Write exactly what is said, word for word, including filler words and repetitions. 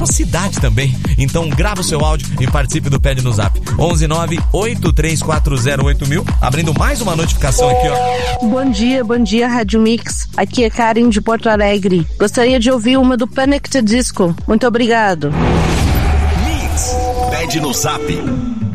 cidade também. Então grava o seu áudio e participe do Pede no Zap. onze nove oito três quatro zero oito mil. Abrindo mais uma notificação aqui, ó. Bom dia, bom dia, Rádio Mix. Aqui é Karen de Porto Alegre. Gostaria de ouvir uma do Panic! Disco. Muito obrigado. Mix, Pede no Zap.